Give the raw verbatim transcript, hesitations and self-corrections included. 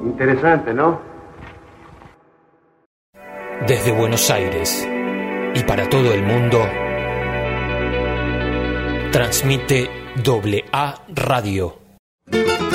Interesante, ¿no? Desde Buenos Aires y para todo el mundo, transmite Doble A Radio.